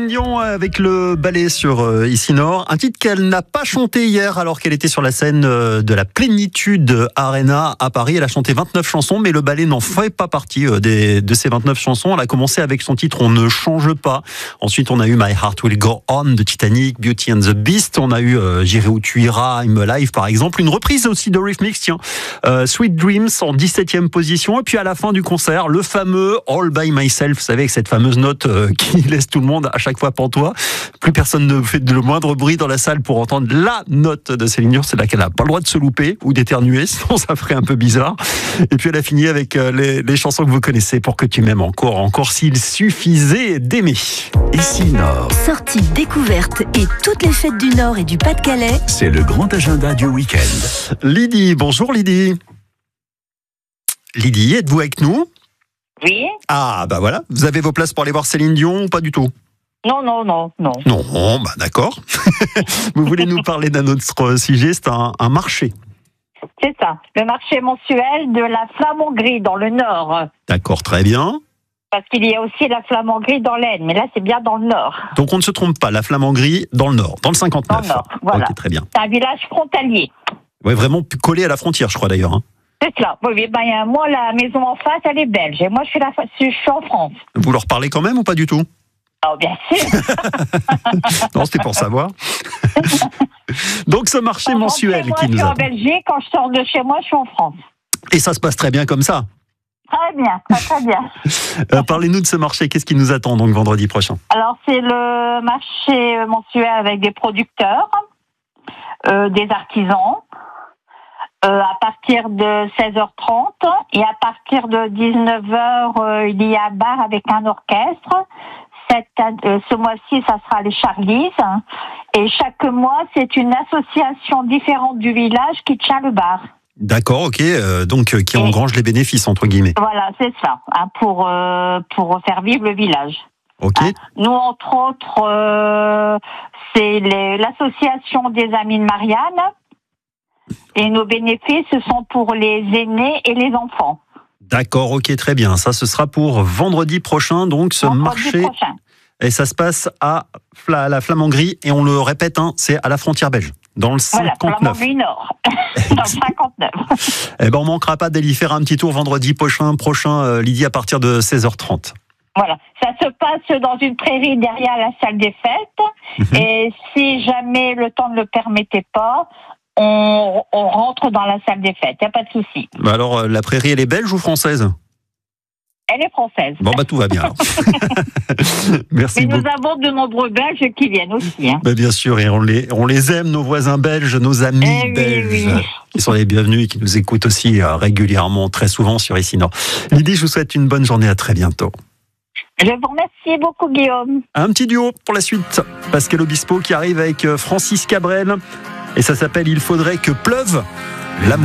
Céline Dion avec le ballet sur Ici Nord. Un titre qu'elle n'a pas chanté hier alors qu'elle était sur la scène de la Plénitude Arena à Paris. Elle a chanté 29 chansons, mais le ballet n'en fait pas partie de ces 29 chansons. Elle a commencé avec son titre On ne change pas. Ensuite, on a eu My Heart Will Go On de Titanic, Beauty and the Beast. On a eu J'irai où tu iras, I'm Alive par exemple. Une reprise aussi de Eurythmics, tiens. Sweet Dreams en 17e position. Et puis à la fin du concert, le fameux All By Myself. Vous savez, avec cette fameuse note qui laisse tout le monde à chaque fois pantois. Plus personne ne fait le moindre bruit dans la salle pour entendre la note de Céline Dion. C'est là qu'elle n'a pas le droit de se louper ou d'éternuer, sinon ça ferait un peu bizarre. Et puis elle a fini avec les chansons que vous connaissez. Pour que tu m'aimes encore s'il suffisait d'aimer. Ici Nord. Sorties découvertes et toutes les fêtes du Nord et du Pas-de-Calais. C'est le grand agenda du week-end. Lydie, bonjour Lydie. Lydie, êtes-vous avec nous ? Oui. Ah, bah voilà. Vous avez vos places pour aller voir Céline Dion ou pas du tout ? Non. Non, bah d'accord. Vous voulez nous parler d'un autre sujet, c'est un marché. C'est ça, le marché mensuel de la Flamanderie dans le Nord. D'accord, très bien. Parce qu'il y a aussi la Flamanderie dans l'Aisne, mais là c'est bien dans le Nord. Donc on ne se trompe pas, la Flamanderie dans le Nord, dans le 59. Dans le Nord, voilà. Ok, très bien. C'est un village frontalier. Ouais, vraiment collé à la frontière, je crois d'ailleurs. Hein. C'est cela. Oui, moi la maison en face, elle est belge. Et moi je suis en France. Vous leur parlez quand même ou pas du tout ? Oh, bien sûr. Non, c'était pour savoir. Donc ce marché mensuel qui nous attend. Je suis en Belgique, quand je sors de chez moi, je suis en France. Et ça se passe très bien comme ça. Très bien, très bien. Parlez-nous de ce marché, qu'est-ce qui nous attend donc vendredi prochain ? Alors c'est le marché mensuel avec des producteurs, des artisans, à partir de 16h30 et à partir de 19h, il y a un bar avec un orchestre. Ce mois-ci, ça sera les Charlies. Et chaque mois, c'est une association différente du village qui tient le bar. D'accord, ok. Donc, qui engrange les bénéfices, entre guillemets. Voilà, c'est ça, pour faire vivre le village. Ok. Nous, entre autres, c'est l'association des Amis de Marianne. Et nos bénéfices, ce sont pour les aînés et les enfants. D'accord, ok, très bien. Ça, ce sera pour vendredi prochain, donc ce marché. Prochain. Et ça se passe à la Flamanderie, et on le répète, hein, c'est à la frontière belge, dans le 59. Voilà, Flamanderie Nord, dans le 59. Eh ben, on manquera pas d'aller faire un petit tour vendredi prochain, Lydie, à partir de 16h30. Voilà, ça se passe dans une prairie derrière la salle des fêtes, et si jamais le temps ne le permettait pas, on rentre dans la salle des fêtes, il n'y a pas de souci. Bah alors, la prairie, elle est belge ou française ? Elle est française. Bon, bah tout va bien alors. Merci beaucoup. Mais nous avons de nombreux Belges qui viennent aussi. Hein. Bah, bien sûr, et on les aime, nos voisins belges, nos amis belges, qui sont les bienvenus et qui nous écoutent aussi régulièrement, très souvent sur Ici Nord. Lydie, je vous souhaite une bonne journée, à très bientôt. Je vous remercie beaucoup, Guillaume. Un petit duo pour la suite. Pascal Obispo qui arrive avec Francis Cabrel. Et ça s'appelle Il faudrait que pleuve l'amour.